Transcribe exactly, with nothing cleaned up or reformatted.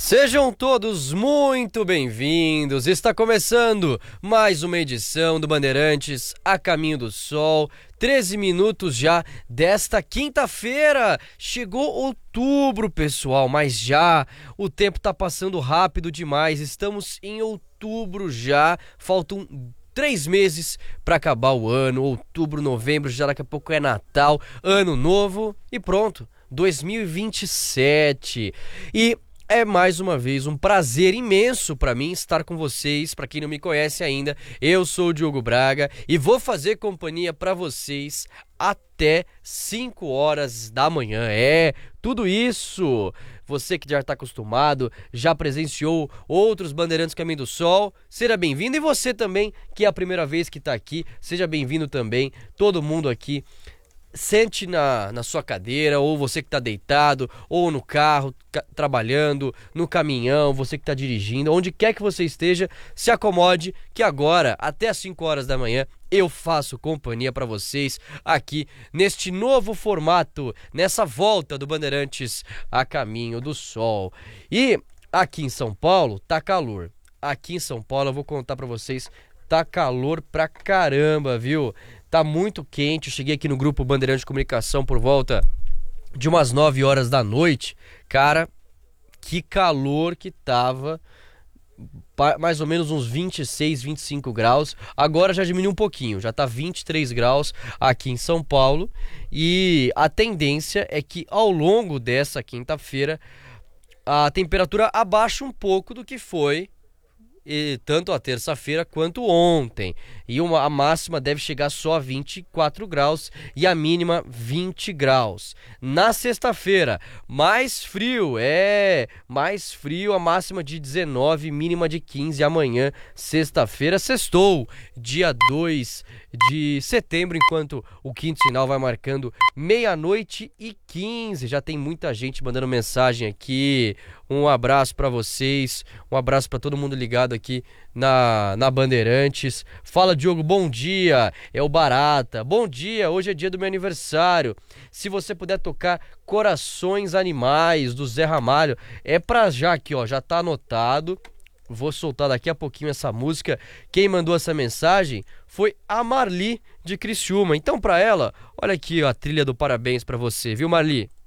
Sejam todos muito bem-vindos. Está começando mais uma edição do Bandeirantes a Caminho do Sol. treze minutos já desta quinta-feira. Chegou outubro, pessoal, mas já o tempo está passando rápido demais. Estamos em outubro já. Faltam três meses para acabar o ano. Outubro, novembro, já daqui a pouco é Natal, Ano Novo e pronto. dois mil e vinte e sete. E é mais uma vez um prazer imenso para mim estar com vocês. Para quem não me conhece ainda, eu sou o Diogo Braga e vou fazer companhia para vocês até cinco horas da manhã. É, tudo isso. Você que já está acostumado, já presenciou outros Bandeirantes Caminho do Sol, seja bem-vindo. E você também, que é a primeira vez que está aqui, seja bem-vindo também. Todo mundo aqui. Sente na, na sua cadeira, ou você que está deitado, ou no carro, ca- trabalhando, no caminhão, você que está dirigindo, onde quer que você esteja, se acomode, que agora, até às cinco horas da manhã, eu faço companhia para vocês aqui neste novo formato, nessa volta do Bandeirantes a Caminho do Sol. E aqui em São Paulo, tá calor. Aqui em São Paulo, eu vou contar para vocês, tá calor pra caramba, viu? Tá muito quente. Eu cheguei aqui no grupo Bandeirante de Comunicação por volta de umas nove horas da noite. Cara, que calor que tava. Mais ou menos uns vinte e seis, vinte e cinco graus. Agora já diminuiu um pouquinho. Já tá vinte e três graus aqui em São Paulo. E a tendência é que ao longo dessa quinta-feira a temperatura abaixe um pouco do que foi E tanto a terça-feira quanto ontem. E uma, a máxima deve chegar só a vinte e quatro graus e a mínima vinte graus. Na sexta-feira, mais frio, é, mais frio, a máxima de dezenove, mínima de quinze. Amanhã, sexta-feira, sextou, dia dois de setembro, enquanto o quinto sinal vai marcando meia-noite e quinze. Já tem muita gente mandando mensagem aqui. Um abraço para vocês, um abraço para todo mundo ligado aqui na, na Bandeirantes. Fala, Diogo, bom dia, é o Barata. Bom dia, hoje é dia do meu aniversário. Se você puder tocar Corações Animais, do Zé Ramalho, é pra já aqui, ó, já tá anotado. Vou soltar daqui a pouquinho essa música. Quem mandou essa mensagem foi a Marli de Criciúma. Então pra ela, olha aqui ó, a trilha do parabéns pra você, viu, Marli?